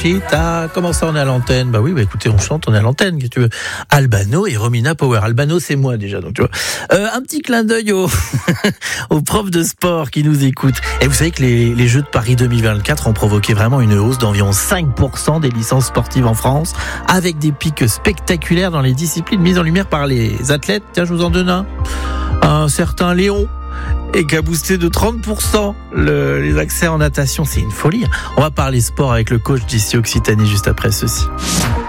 shit. Ah, comment ça on est à l'antenne? Bah oui, écoutez, on chante, on est à l'antenne, qu'est-ce que tu veux. Albano et Romina Power. Albano, c'est moi déjà, donc tu vois. Un petit clin d'œil aux profs de sport qui nous écoutent. Et vous savez que les Jeux de Paris 2024 ont provoqué vraiment une hausse d'environ 5% des licences sportives en France, avec des pics spectaculaires dans les disciplines mises en lumière par les athlètes. Tiens, je vous en donne un certain Léon, et qui a boosté de 30% les accès en natation. C'est une folie. On va parler sport avec le coach d'ici Occitanie juste après ceci.